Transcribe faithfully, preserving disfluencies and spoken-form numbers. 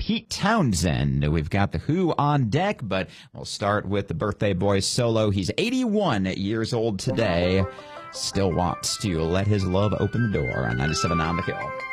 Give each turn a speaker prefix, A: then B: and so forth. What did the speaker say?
A: Pete Townsend. We've got The Who on deck, but we'll start with the Birthday Boy solo. He's eighty-one years old today. Still wants to let his love open the door on ninety-seven on The Kill.